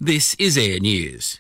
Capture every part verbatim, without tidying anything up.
This is Air News.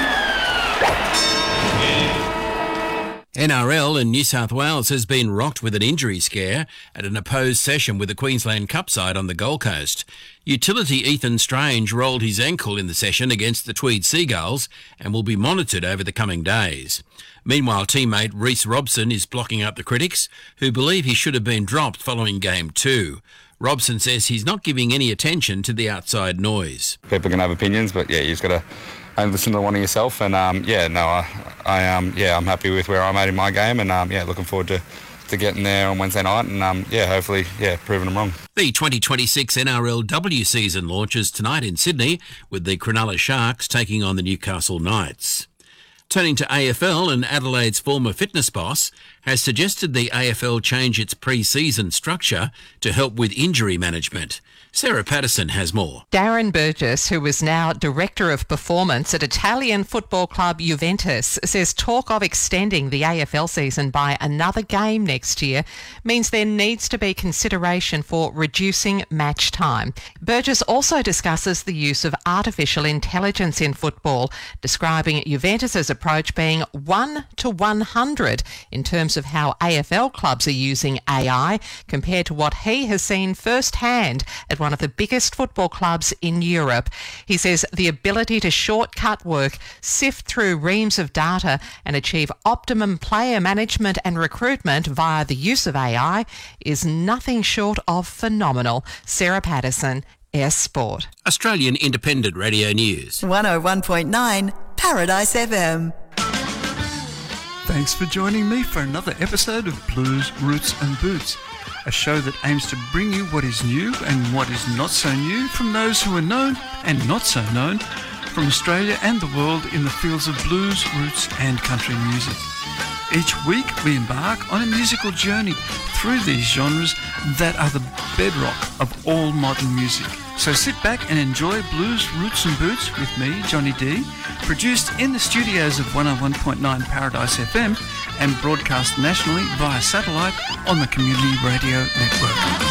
N R L in New South Wales has been rocked with an injury scare at an opposed session with the Queensland Cup side on the Gold Coast. Utility Ethan Strange rolled his ankle in the session against the Tweed Seagulls and will be monitored over the coming days. Meanwhile, teammate Reece Robson is blocking up the critics, who believe he should have been dropped following Game two. Robson says he's not giving any attention to the outside noise. People can have opinions, but yeah, you just got to and listen to one of yourself, and um, yeah, no, I, I um, yeah, I'm happy with where I'm at in my game, and um, yeah, looking forward to, to getting there on Wednesday night, and um, yeah, hopefully, yeah, proving them wrong. The twenty twenty-six N R L W season launches tonight in Sydney, with the Cronulla Sharks taking on the Newcastle Knights. Turning to A F L, and Adelaide's former fitness boss has suggested the A F L change its pre-season structure to help with injury management. Sarah Patterson has more. Darren Burgess, who is now Director of Performance at Italian football club Juventus, says talk of extending the A F L season by another game next year means there needs to be consideration for reducing match time. Burgess also discusses the use of artificial intelligence in football, describing Juventus's approach being one to one hundred in terms of how A F L clubs are using A I compared to what he has seen firsthand at one of the biggest football clubs in Europe. He says the ability to shortcut work, sift through reams of data and achieve optimum player management and recruitment via the use of A I is nothing short of phenomenal. Sarah Patterson, Air Sport. Australian Independent Radio News. one oh one point nine Paradise F M. Thanks for joining me for another episode of Blues, Roots and Boots, a show that aims to bring you what is new and what is not so new from those who are known and not so known from Australia and the world in the fields of blues, roots and country music. Each week we embark on a musical journey through these genres that are the bedrock of all modern music. So sit back and enjoy Blues, Roots and Boots with me, Johnny D, produced in the studios of one oh one point nine Paradise F M and broadcast nationally via satellite on the Community Radio Network.